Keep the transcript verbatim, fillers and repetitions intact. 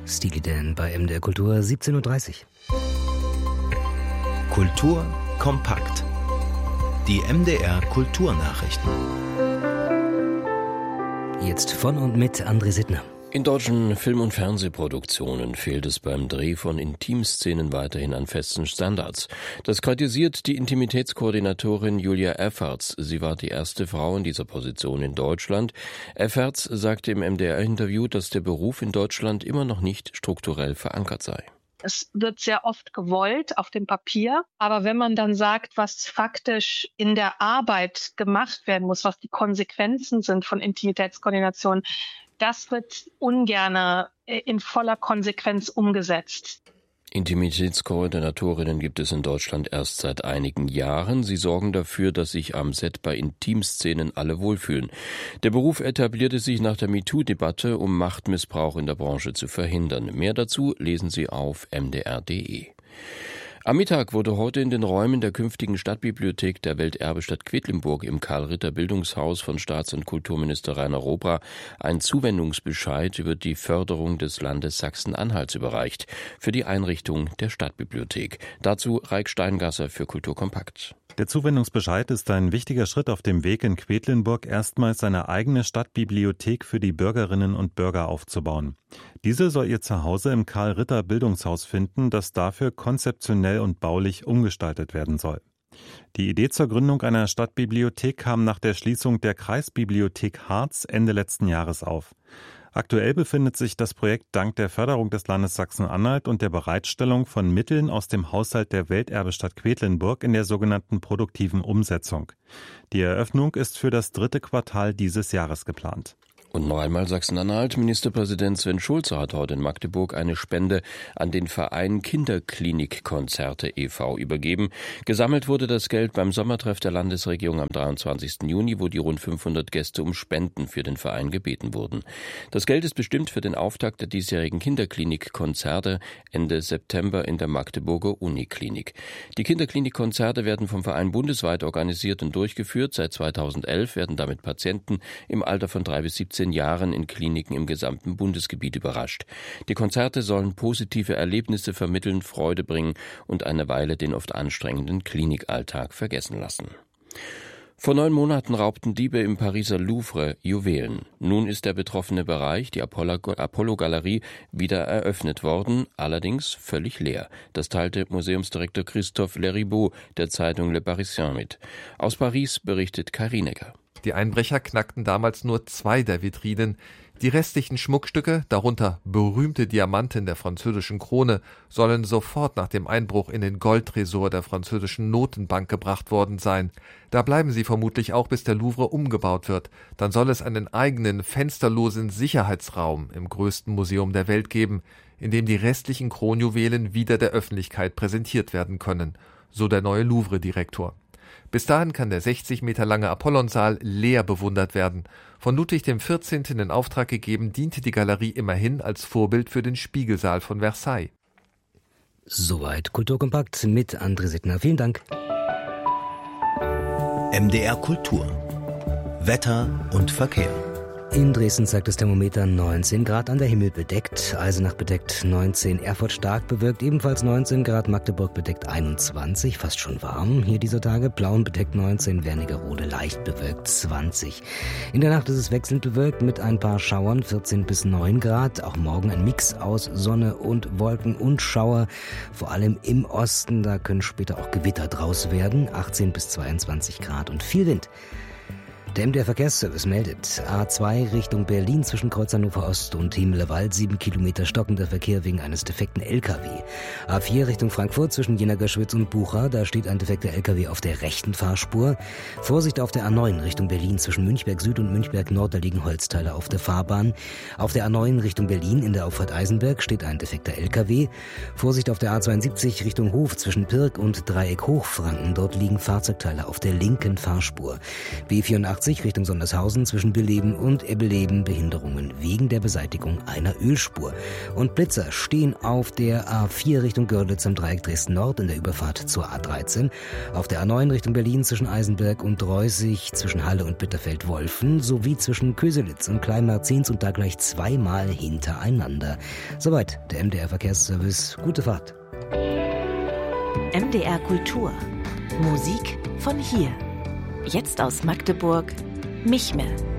Steely Dan bei M D R Kultur, siebzehn Uhr dreißig. Kultur kompakt. Die M D R Kulturnachrichten. Jetzt von und mit André Sittner. In deutschen Film- und Fernsehproduktionen fehlt es beim Dreh von Intimszenen weiterhin an festen Standards. Das kritisiert die Intimitätskoordinatorin Julia Efferts. Sie war die erste Frau in dieser Position in Deutschland. Efferts sagte im M D R-Interview, dass der Beruf in Deutschland immer noch nicht strukturell verankert sei. Es wird sehr oft gewollt auf dem Papier, aber wenn man dann sagt, was faktisch in der Arbeit gemacht werden muss, was die Konsequenzen sind von Intimitätskoordination, das wird ungern in voller Konsequenz umgesetzt. Intimitätskoordinatorinnen gibt es in Deutschland erst seit einigen Jahren. Sie sorgen dafür, dass sich am Set bei Intimszenen alle wohlfühlen. Der Beruf etablierte sich nach der MeToo-Debatte, um Machtmissbrauch in der Branche zu verhindern. Mehr dazu lesen Sie auf m d r punkt d e. Am Mittag wurde heute in den Räumen der künftigen Stadtbibliothek der Welterbestadt Quedlinburg im Karl-Ritter-Bildungshaus von Staats- und Kulturminister Rainer Robra ein Zuwendungsbescheid über die Förderung des Landes Sachsen-Anhalts überreicht für die Einrichtung der Stadtbibliothek. Dazu Raik Steingasser für Kultur kompakt. Der Zuwendungsbescheid ist ein wichtiger Schritt auf dem Weg, in Quedlinburg erstmals eine eigene Stadtbibliothek für die Bürgerinnen und Bürger aufzubauen. Diese soll ihr Zuhause im Karl-Ritter-Bildungshaus finden, das dafür konzeptionell und baulich umgestaltet werden soll. Die Idee zur Gründung einer Stadtbibliothek kam nach der Schließung der Kreisbibliothek Harz Ende letzten Jahres auf. Aktuell befindet sich das Projekt dank der Förderung des Landes Sachsen-Anhalt und der Bereitstellung von Mitteln aus dem Haushalt der Welterbestadt Quedlinburg in der sogenannten produktiven Umsetzung. Die Eröffnung ist für das dritte Quartal dieses Jahres geplant. Und noch einmal Sachsen-Anhalt. Ministerpräsident Sven Schulze hat heute in Magdeburg eine Spende an den Verein Kinderklinikkonzerte e V übergeben. Gesammelt wurde das Geld beim Sommertreff der Landesregierung am dreiundzwanzigsten Juni, wo die rund fünfhundert Gäste um Spenden für den Verein gebeten wurden. Das Geld ist bestimmt für den Auftakt der diesjährigen Kinderklinikkonzerte Ende September in der Magdeburger Uniklinik. Die Kinderklinikkonzerte werden vom Verein bundesweit organisiert und durchgeführt. Seit zweitausendelf werden damit Patienten im Alter von drei bis siebzehn Jahren in Kliniken im gesamten Bundesgebiet überrascht. Die Konzerte sollen positive Erlebnisse vermitteln, Freude bringen und eine Weile den oft anstrengenden Klinikalltag vergessen lassen. Vor neun Monaten raubten Diebe im Pariser Louvre Juwelen. Nun ist der betroffene Bereich, die Apollo-Galerie, wieder eröffnet worden, allerdings völlig leer. Das teilte Museumsdirektor Christophe Leribaud der Zeitung Le Parisien mit. Aus Paris berichtet Kai Rienecker. Die Einbrecher knackten damals nur zwei der Vitrinen. Die restlichen Schmuckstücke, darunter berühmte Diamanten der französischen Krone, sollen sofort nach dem Einbruch in den Goldtresor der französischen Notenbank gebracht worden sein. Da bleiben sie vermutlich auch, bis der Louvre umgebaut wird. Dann soll es einen eigenen, fensterlosen Sicherheitsraum im größten Museum der Welt geben, in dem die restlichen Kronjuwelen wieder der Öffentlichkeit präsentiert werden können, so der neue Louvre-Direktor. Bis dahin kann der sechzig Meter lange Apollonsaal leer bewundert werden. Von Ludwig dem vierzehnten in Auftrag gegeben, diente die Galerie immerhin als Vorbild für den Spiegelsaal von Versailles. Soweit Kulturkompakt mit André Sittner. Vielen Dank. M D R Kultur. Wetter und Verkehr. In Dresden zeigt das Thermometer neunzehn Grad, an der Himmel bedeckt, Eisenach bedeckt neunzehn, Erfurt stark bewölkt, ebenfalls neunzehn Grad, Magdeburg bedeckt einundzwanzig, fast schon warm hier dieser Tage, Plauen bedeckt neunzehn, Wernigerode leicht bewölkt zwanzig. In der Nacht ist es wechselnd bewölkt mit ein paar Schauern, vierzehn bis neun Grad, auch morgen ein Mix aus Sonne und Wolken und Schauer, vor allem im Osten, da können später auch Gewitter draus werden, achtzehn bis zweiundzwanzig Grad und viel Wind. Der M D R-Verkehrsservice meldet, A zwei Richtung Berlin zwischen Kreuz Hannover Ost und Himmelwald, sieben Kilometer stockender Verkehr wegen eines defekten L K W. A vier Richtung Frankfurt zwischen Jena-Göschwitz und Bucha, da steht ein defekter L K W auf der rechten Fahrspur. Vorsicht auf der A neun Richtung Berlin zwischen Münchberg Süd und Münchberg Nord, da liegen Holzteile auf der Fahrbahn. Auf der A neun Richtung Berlin in der Auffahrt Eisenberg steht ein defekter L K W. Vorsicht auf der A zweiundsiebzig Richtung Hof zwischen Pirk und Dreieck Hochfranken, dort liegen Fahrzeugteile auf der linken Fahrspur. B vierundachtzig achtzig Richtung Sondershausen zwischen Billeben und Ebbeleben Behinderungen wegen der Beseitigung einer Ölspur. Und Blitzer stehen auf der A vier Richtung Görlitz am Dreieck Dresden Nord in der Überfahrt zur A dreizehn, auf der A neun Richtung Berlin zwischen Eisenberg und Reußig, zwischen Halle und Bitterfeld-Wolfen sowie zwischen Köselitz und Kleinmarzins und da gleich zweimal hintereinander. Soweit der M D R-Verkehrsservice. Gute Fahrt. M D R Kultur. Musik von hier. Jetzt aus Magdeburg, Michmer.